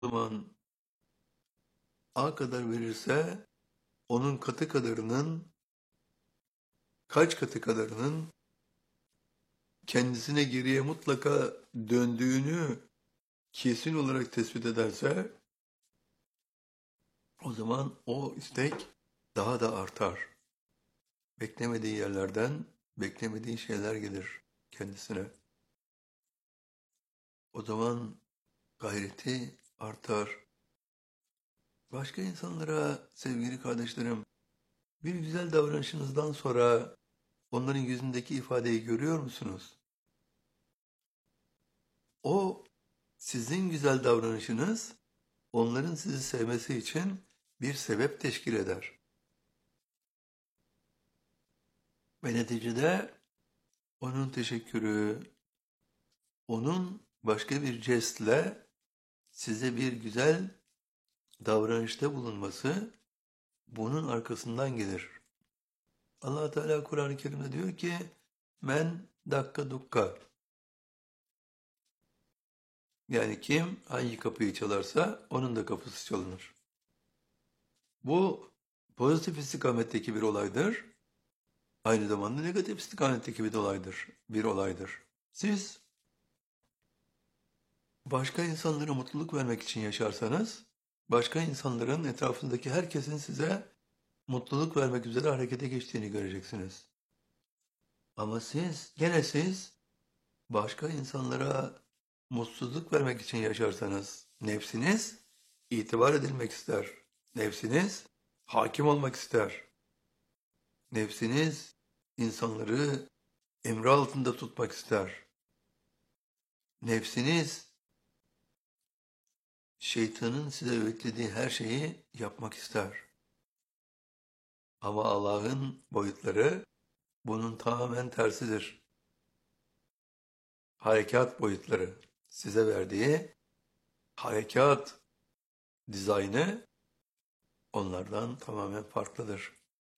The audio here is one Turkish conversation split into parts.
zaman A kadar verirse onun katı kadarının kaç katı kadarının kendisine geriye mutlaka döndüğünü kesin olarak tespit ederse o zaman o istek daha da artar. Beklemediği yerlerden beklemediği şeyler gelir kendisine. O zaman gayreti artar. Başka insanlara sevgili kardeşlerim, bir güzel davranışınızdan sonra onların yüzündeki ifadeyi görüyor musunuz? O sizin güzel davranışınız onların sizi sevmesi için bir sebep teşkil eder. Ve neticede onun teşekkürü, onun başka bir jestle size bir güzel davranışta bulunması bunun arkasından gelir. Allah Teala Kur'an-ı Kerim'de diyor ki men dakka dukka, yani kim hangi kapıyı çalarsa onun da kapısı çalınır. Bu pozitif istikametteki bir olaydır. Aynı zamanda negatif istikametteki bir olaydır. Siz başka insanlara mutluluk vermek için yaşarsanız, başka insanların etrafındaki herkesin size mutluluk vermek üzere harekete geçtiğini göreceksiniz. Ama siz başka insanlara mutsuzluk vermek için yaşarsanız, nefsiniz itibar edilmek ister. Nefsiniz hakim olmak ister. Nefsiniz insanları emri altında tutmak ister. Nefsiniz şeytanın size öğütlediği her şeyi yapmak ister. Ama Allah'ın boyutları bunun tamamen tersidir. Harekat boyutları, size verdiği harekat dizaynı onlardan tamamen farklıdır.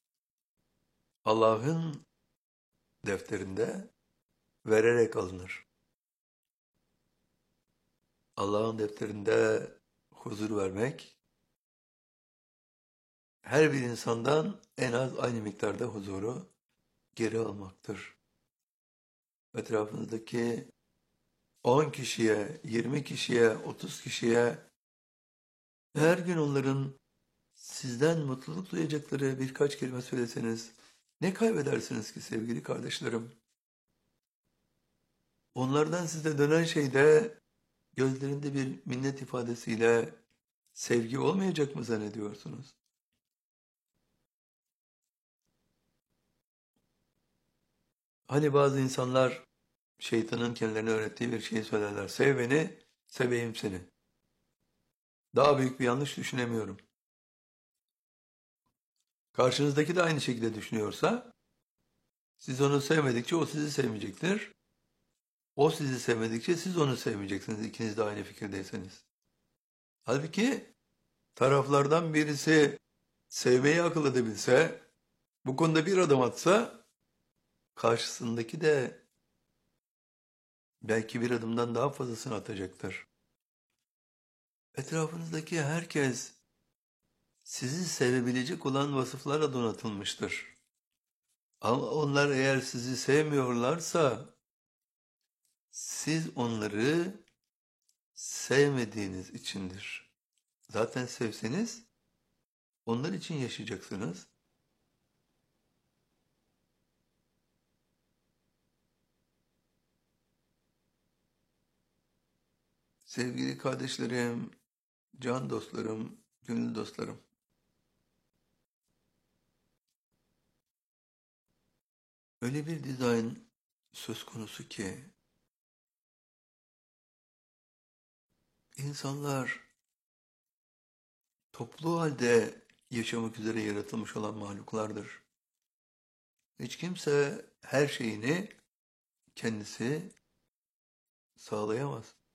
Allah'ın defterinde vererek alınır. Allah'ın defterinde huzur vermek, her bir insandan en az aynı miktarda huzuru geri almaktır. Etrafınızdaki 10 kişiye, 20 kişiye, 30 kişiye her gün onların sizden mutluluk duyacakları birkaç kelime söyleseniz ne kaybedersiniz ki sevgili kardeşlerim? Onlardan size dönen şey de gözlerinde bir minnet ifadesiyle sevgi olmayacak mı zannediyorsunuz? Hani bazı insanlar şeytanın kendilerine öğrettiği bir şeyi söylerler. Sev beni, seveyim seni. Daha büyük bir yanlış düşünemiyorum. Karşınızdaki de aynı şekilde düşünüyorsa, siz onu sevmedikçe o sizi sevmeyecektir. O sizi sevmedikçe siz onu sevmeyeceksiniz, ikiniz de aynı fikirdeyseniz. Halbuki taraflardan birisi sevmeyi akıl edebilse, bu konuda bir adım atsa, karşısındaki de belki bir adımdan daha fazlasını atacaktır. Etrafınızdaki herkes sizi sevebilecek olan vasıflarla donatılmıştır. Ama onlar eğer sizi sevmiyorlarsa, siz onları sevmediğiniz içindir. Zaten sevseniz, onlar için yaşayacaksınız. Sevgili kardeşlerim, can dostlarım, gönül dostlarım. Öyle bir dizayn söz konusu ki, insanlar toplu halde yaşamak üzere yaratılmış olan mahluklardır. Hiç kimse her şeyini kendisi sağlayamaz.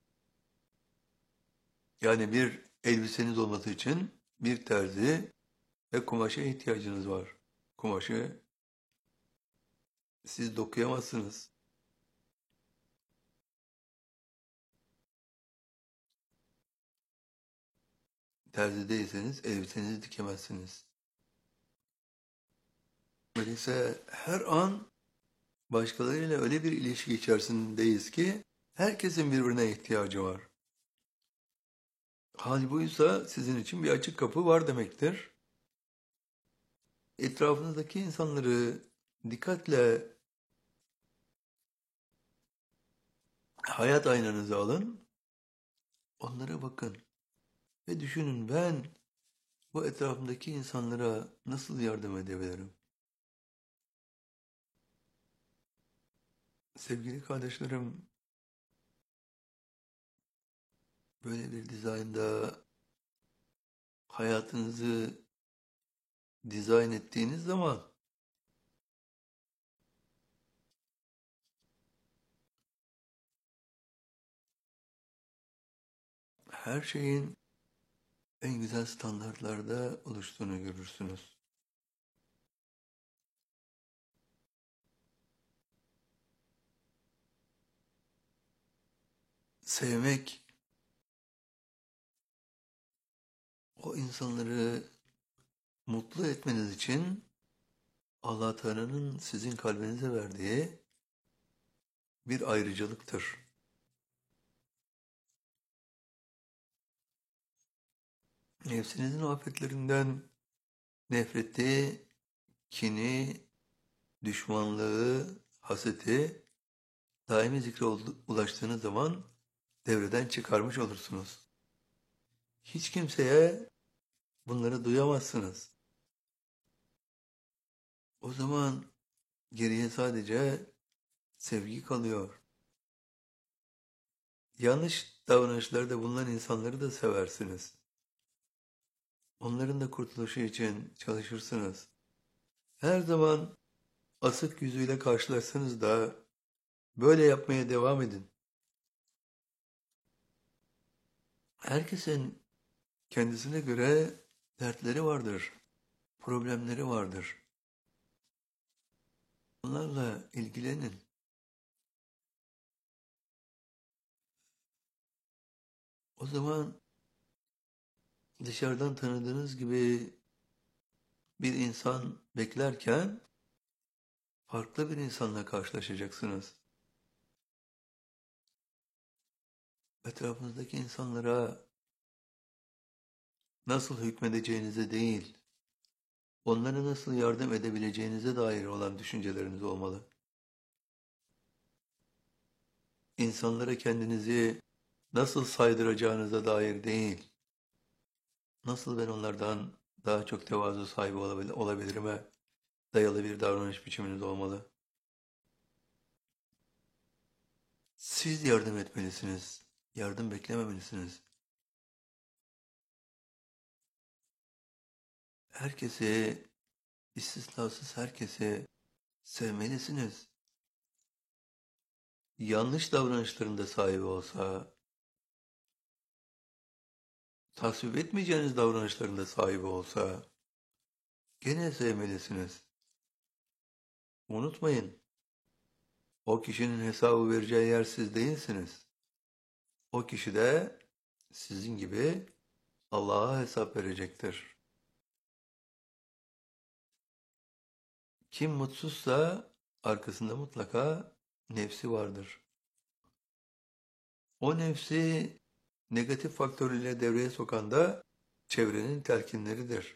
Yani bir elbiseniz olması için bir terzi ve kumaşa ihtiyacınız var. Kumaşı siz dokuyamazsınız. Terzi değilseniz elbisenizi dikemezsiniz. Öyleyse her an başkalarıyla öyle bir ilişki içerisindeyiz ki herkesin birbirine ihtiyacı var. Hal buysa sizin için bir açık kapı var demektir. Etrafınızdaki insanları dikkatle hayat aynanıza alın, onlara bakın ve düşünün ben bu etrafımdaki insanlara nasıl yardım edebilirim? Sevgili kardeşlerim, böyle bir dizaynda hayatınızı dizayn ettiğiniz zaman her şeyin en güzel standartlarda oluştuğunu görürsünüz. Sevmek, o insanları mutlu etmeniz için Allah Teala'nın sizin kalbinize verdiği bir ayrıcalıktır. Nefsinizin afetlerinden nefreti, kini, düşmanlığı, haseti daimi zikre ulaştığınız zaman devreden çıkarmış olursunuz. Hiç kimseye bunları duyamazsınız. O zaman geriye sadece sevgi kalıyor. Yanlış davranışlarda bulunan insanları da seversiniz. Onların da kurtuluşu için çalışırsınız. Her zaman asık yüzüyle karşılarsanız da böyle yapmaya devam edin. Herkesin kendisine göre dertleri vardır, problemleri vardır. Onlarla ilgilenin. O zaman dışarıdan tanıdığınız gibi bir insan beklerken farklı bir insanla karşılaşacaksınız. Etrafınızdaki insanlara nasıl hükmedeceğinize değil, onlara nasıl yardım edebileceğinize dair olan düşünceleriniz olmalı. İnsanlara kendinizi nasıl saydıracağınıza dair değil, nasıl ben onlardan daha çok tevazu sahibi olabilirime dayalı bir davranış biçiminiz olmalı. Siz yardım etmelisiniz, yardım beklememelisiniz. Herkese, istisnasız herkese sevmelisiniz. Yanlış davranışlarında sahibi olsa, tasvip etmeyeceğiniz davranışlarında sahibi olsa, gene sevmelisiniz. Unutmayın, o kişinin hesabı vereceği yer siz değilsiniz. O kişi de sizin gibi Allah'a hesap verecektir. Kim mutsuzsa arkasında mutlaka nefsi vardır. O nefsi negatif faktörüyle devreye sokan da çevrenin telkinleridir.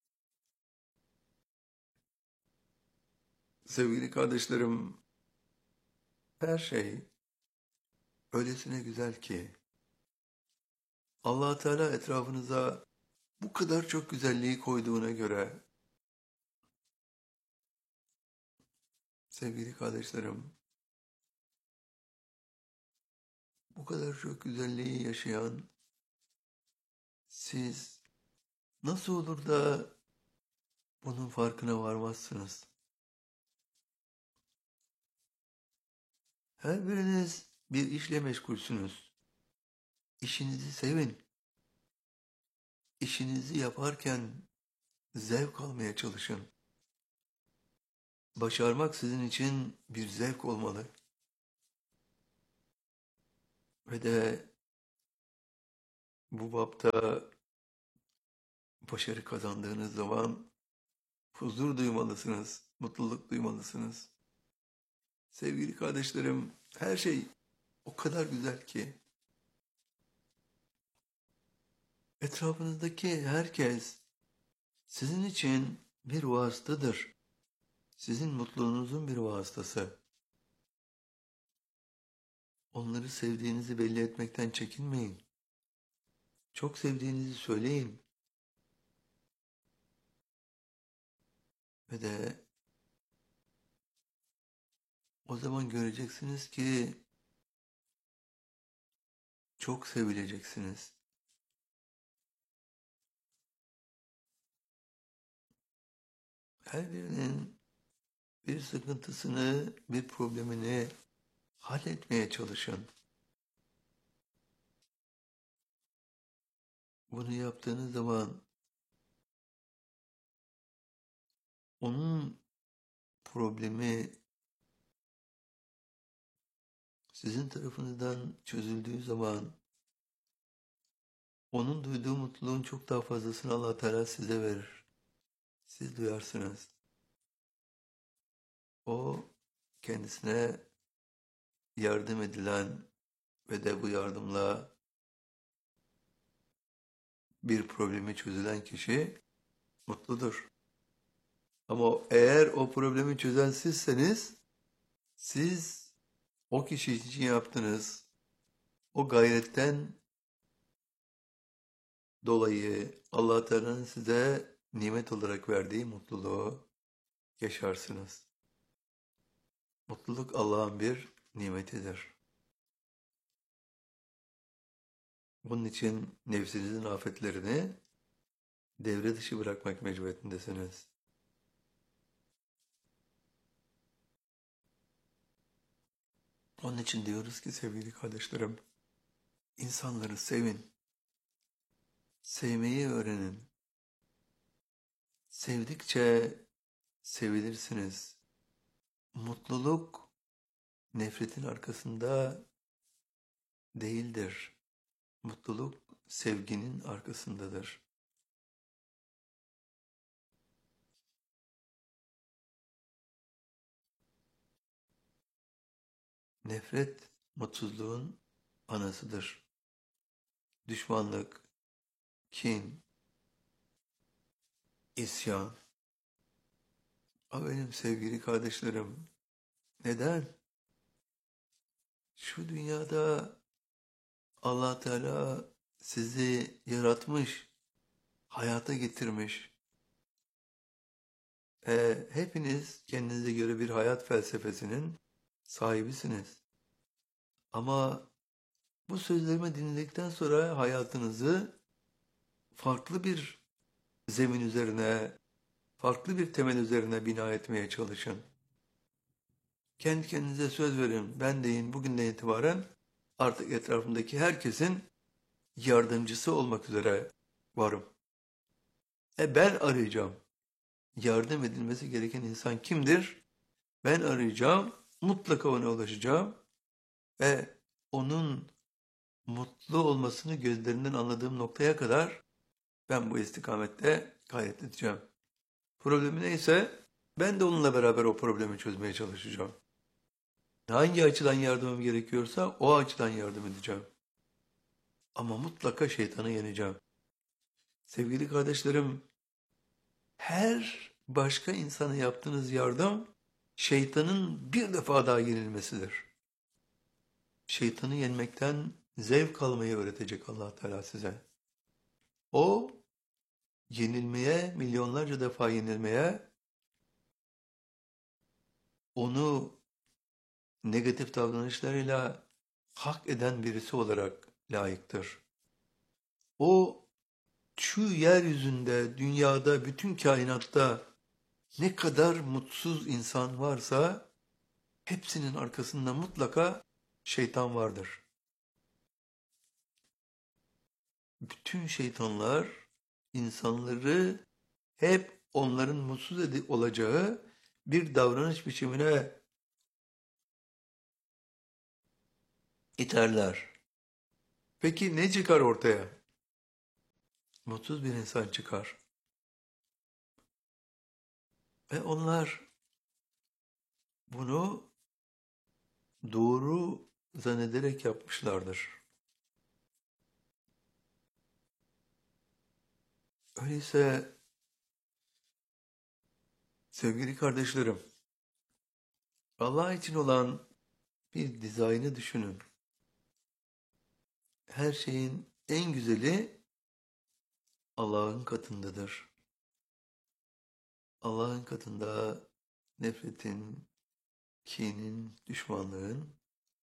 Sevgili kardeşlerim, her şey öylesine güzel ki Allah Teala etrafınıza bu kadar çok güzelliği koyduğuna göre sevgili kardeşlerim, bu kadar çok güzelliği yaşayan siz nasıl olur da bunun farkına varmazsınız? Her biriniz bir işle meşgulsünüz. İşinizi sevin. İşinizi yaparken zevk almaya çalışın. Başarmak sizin için bir zevk olmalı. Ve de bu bapta Başarı kazandığınız zaman huzur duymalısınız, mutluluk duymalısınız. Sevgili kardeşlerim, her şey o kadar güzel ki etrafınızdaki herkes sizin için bir vasıtadır. Sizin mutluluğunuzun bir vasıtası. Onları sevdiğinizi belli etmekten çekinmeyin. Çok sevdiğinizi söyleyin. Ve de o zaman göreceksiniz ki çok sevileceksiniz. Her birinin bir sıkıntısını, bir problemini halletmeye çalışın. Bunu yaptığınız zaman onun problemi sizin tarafınızdan çözüldüğü zaman onun duyduğu mutluluğun çok daha fazlasını Allah Teala size verir. Siz duyarsınız. O kendisine yardım edilen ve de bu yardımla bir problemi çözülen kişi mutludur. Ama eğer o problemi çözen sizseniz, siz o kişi için yaptınız, o gayretten dolayı Allah Teala'nın size nimet olarak verdiği mutluluğu yaşarsınız. Mutluluk Allah'ın bir nimetidir. Bunun için nefsinizin afetlerini devre dışı bırakmak mecburiyetindesiniz. Onun için diyoruz ki sevgili kardeşlerim, insanları sevin, sevmeyi öğrenin. Sevdikçe sevilirsiniz. Mutluluk nefretin arkasında değildir. Mutluluk sevginin arkasındadır. Nefret mutsuzluğun anasıdır. Düşmanlık, kin, isyan. Benim sevgili kardeşlerim, neden? Şu dünyada Allah Teala sizi yaratmış, hayata getirmiş. Hepiniz kendinize göre bir hayat felsefesinin sahibisiniz. Ama bu sözlerimi dinledikten sonra hayatınızı farklı bir zemin üzerine, farklı bir temel üzerine bina etmeye çalışın. Kendi kendinize söz verin. Ben deyin bugünden itibaren artık etrafımdaki herkesin yardımcısı olmak üzere varım. Ben arayacağım. Yardım edilmesi gereken insan kimdir? Ben arayacağım. Mutlaka ona ulaşacağım. Ve onun mutlu olmasını gözlerinden anladığım noktaya kadar ben bu istikamette gayret edeceğim. Problemi neyse ben de onunla beraber o problemi çözmeye çalışacağım. Hangi açıdan yardımım gerekiyorsa o açıdan yardım edeceğim. Ama mutlaka şeytanı yeneceğim. Sevgili kardeşlerim, her başka insana yaptığınız yardım şeytanın bir defa daha yenilmesidir. Şeytanı yenmekten zevk almayı öğretecek Allah Teala size. O yenilmeye, milyonlarca defa yenilmeye, onu negatif davranışlarıyla hak eden birisi olarak layıktır. O şu yeryüzünde, dünyada, bütün kainatta ne kadar mutsuz insan varsa hepsinin arkasında mutlaka şeytan vardır. Bütün şeytanlar insanları hep onların mutsuz olacağı bir davranış biçimine iterler. Peki ne çıkar ortaya? mutsuz bir insan çıkar. Ve onlar bunu doğru zannederek yapmışlardır. Öyleyse sevgili kardeşlerim, Allah için olan bir dizaynı düşünün. Her şeyin en güzeli Allah'ın katındadır. Allah'ın katında nefretin, kinin, düşmanlığın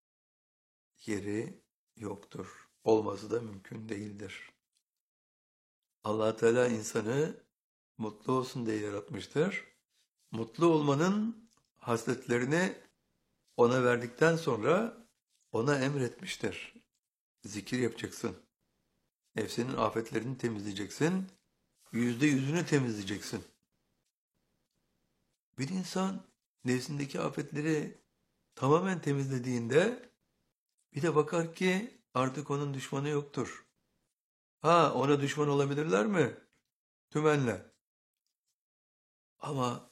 yeri yoktur. Olması da mümkün değildir. Allah Teala insanı mutlu olsun diye yaratmıştır. Mutlu olmanın hasletlerini ona verdikten sonra ona emretmiştir. Zikir yapacaksın. Nefsinin afetlerini temizleyeceksin. %100'ünü temizleyeceksin. Bir insan nefsindeki afetleri tamamen temizlediğinde bir de bakar ki artık onun düşmanı yoktur. Ha, ona düşman olabilirler mi? Tümenle. Ama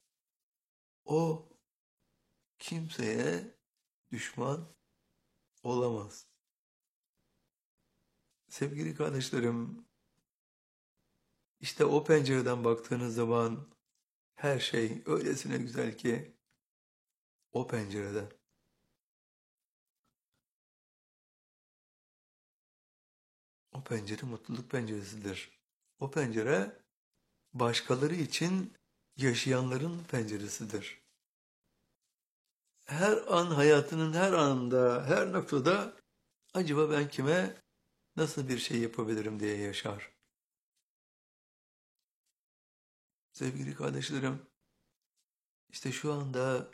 o kimseye düşman olamaz. Sevgili kardeşlerim, işte o pencereden baktığınız zaman her şey öylesine güzel ki o pencereden. O pencere mutluluk penceresidir. O pencere başkaları için yaşayanların penceresidir. Her an hayatının her anında, her noktada acaba ben kime nasıl bir şey yapabilirim diye yaşar. Sevgili kardeşlerim, işte şu anda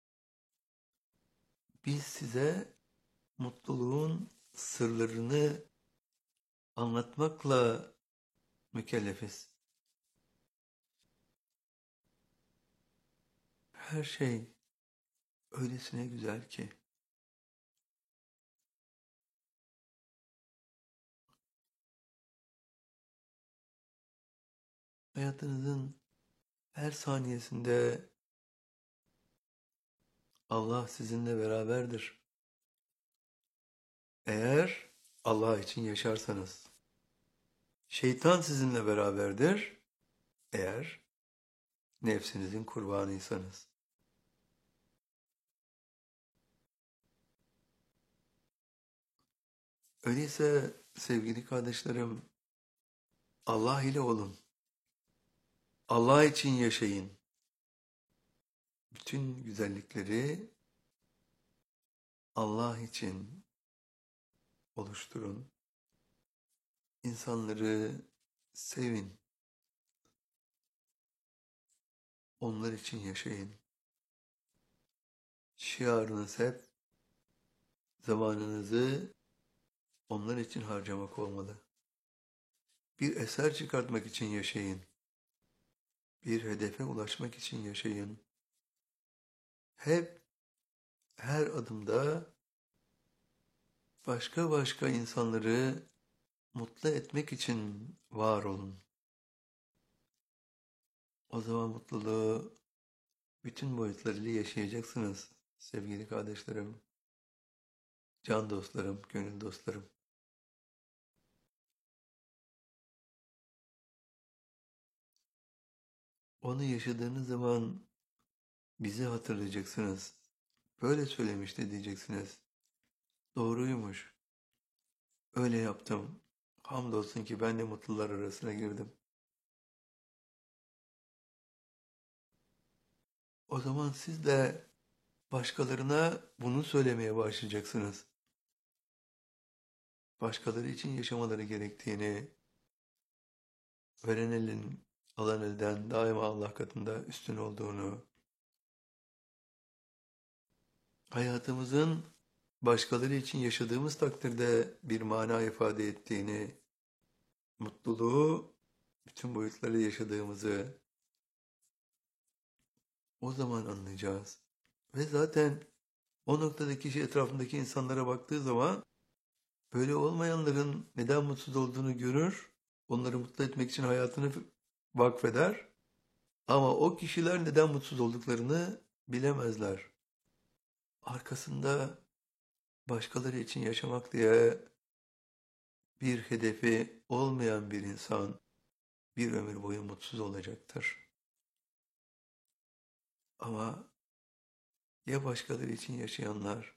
biz size mutluluğun sırlarını anlatmakla mükellefiz. Her şey öylesine güzel ki. Hayatınızın her saniyesinde Allah sizinle beraberdir. Eğer Allah için yaşarsanız. Şeytan sizinle beraberdir. Eğer nefsinizin kurbanıysanız. Öyleyse sevgili kardeşlerim, Allah ile olun. Allah için yaşayın. Bütün güzellikleri Allah için oluşturun. İnsanları sevin. Onlar için yaşayın. Şiarınız hep zamanınızı onlar için harcamak olmalı. Bir eser çıkartmak için yaşayın. Bir hedefe ulaşmak için yaşayın. Hep her adımda başka başka insanları mutlu etmek için var olun. O zaman mutluluğu bütün boyutlarıyla yaşayacaksınız sevgili kardeşlerim, can dostlarım, gönül dostlarım. Onu yaşadığınız zaman bizi hatırlayacaksınız. Böyle söylemişti diyeceksiniz. Doğruymuş. Öyle yaptım. Hamdolsun ki ben de mutlular arasına girdim. O zaman siz de başkalarına bunu söylemeye başlayacaksınız. Başkaları için yaşamaları gerektiğini, veren elin alan elden daima Allah katında üstün olduğunu, hayatımızın başkaları için yaşadığımız takdirde bir mana ifade ettiğini, mutluluğu bütün boyutlarıyla yaşadığımızı o zaman anlayacağız. Ve zaten o noktadaki kişi etrafındaki insanlara baktığı zaman böyle olmayanların neden mutsuz olduğunu görür onları mutlu etmek için hayatını vakfeder. Ama o kişiler neden mutsuz olduklarını bilemezler. Arkasında başkaları için yaşamak diye bir hedefi olmayan bir insan bir ömür boyu mutsuz olacaktır. Ama ya başkaları için yaşayanlar,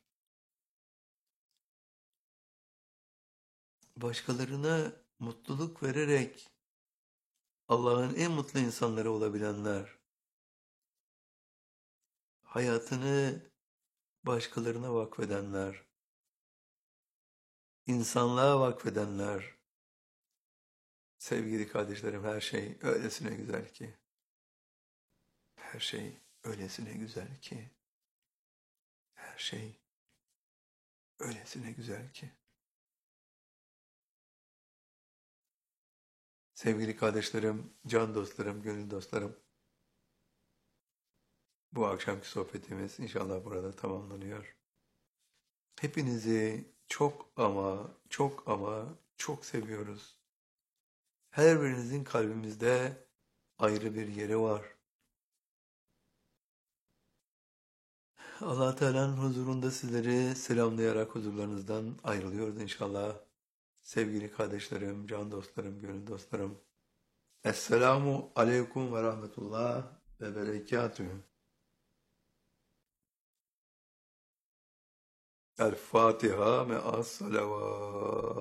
başkalarına mutluluk vererek Allah'ın en mutlu insanları olabilenler, hayatını başkalarına vakfedenler, insanlığa vakfedenler, sevgili kardeşlerim, her şey öylesine güzel ki, her şey öylesine güzel ki, her şey öylesine güzel ki. Sevgili kardeşlerim, can dostlarım, gönül dostlarım, bu akşamki sohbetimiz inşallah burada tamamlanıyor. Hepinizi çok ama çok ama çok seviyoruz. Her birinizin kalbimizde ayrı bir yeri var. Allah Teala'nın huzurunda sizleri selamlayarak huzurlarınızdan ayrılıyoruz inşallah. Sevgili kardeşlerim, can dostlarım, gönül dostlarım. Esselamu aleyküm ve rahmetullah ve berekatühü. El Fatiha me'as salavat.